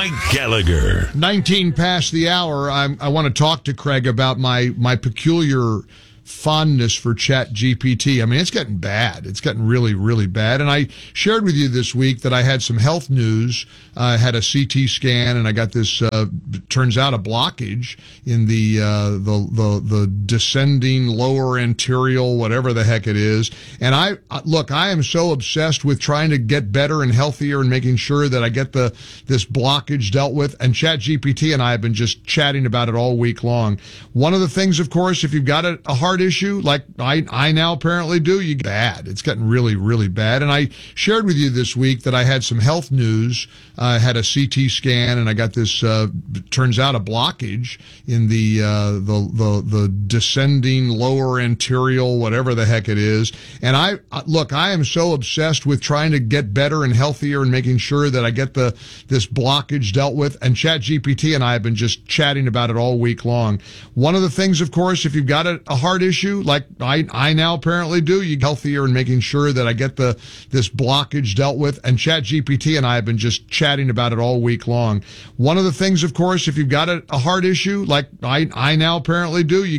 Mike Gallagher. 19 past the hour. I want to talk to Craig about my peculiar fondness for ChatGPT. I mean, it's getting bad. It's getting really, really bad. And I shared with you this week that I had some health news. I had a CT scan, and I got this, turns out, a blockage in the descending lower anterior, whatever the heck it is. And I am so obsessed with trying to get better and healthier and making sure that I get this blockage dealt with. And ChatGPT and I have been just chatting about it all week long. One of the things, of course, if you've got a heart issue, like I now apparently do, you get bad. It's getting really, really bad. And I shared with you this week that I had some health news. I had a CT scan, and I got this, turns out, a blockage in the descending lower anterior, whatever the heck it is. And I am so obsessed with trying to get better and healthier and making sure that I get this blockage dealt with. And ChatGPT and I have been just chatting about it all week long. One of the things, of course, if you've got a heart issue, like I now apparently do, you get healthier and making sure that I get this blockage dealt with. And ChatGPT and I have been just chatting about it all week long. One of the things, of course, if you've got a heart issue, like I now apparently do, you